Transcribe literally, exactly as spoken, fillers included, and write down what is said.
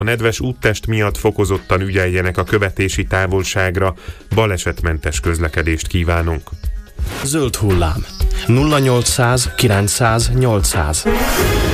A nedves úttest miatt fokozottan ügyeljenek a követési távolságra, balesetmentes közlekedést kívánunk. Zöld hullám nulla nyolcszáz kilencszáz nyolcszáz.